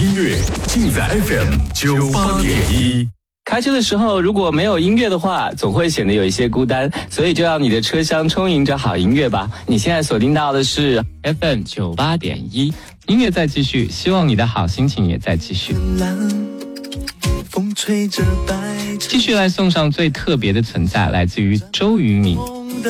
音乐尽在 FM98.1。 开车的时候如果没有音乐的话，总会显得有一些孤单，所以就让你的车厢充盈着好音乐吧。你现在锁定到的是 FM98.1，音乐在继续，希望你的好心情也在继续。继续来送上最特别的存在，来自于周渝民。